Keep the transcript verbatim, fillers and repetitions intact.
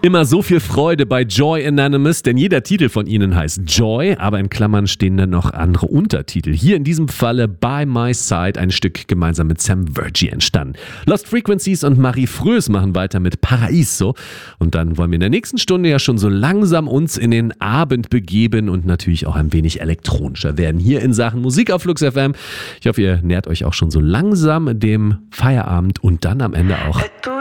Immer so viel Freude bei Joy Anonymous, denn jeder Titel von ihnen heißt Joy, aber in Klammern stehen dann noch andere Untertitel. Hier in diesem Falle By My Side, ein Stück gemeinsam mit Sam Virgie entstanden. Lost Frequencies und Marie Frös machen weiter mit Paraíso. Und dann wollen wir in der nächsten Stunde ja schon so langsam uns in den Abend begeben und natürlich auch ein wenig elektronischer werden. Hier in Sachen Musik auf Flux F M. Ich hoffe, ihr nähert euch auch schon so langsam dem Feierabend und dann am Ende auch